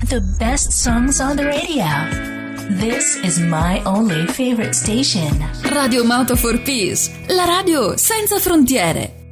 The best songs on the radio. This is my only favorite station. Radio Moto for Peace, la radio senza frontiere.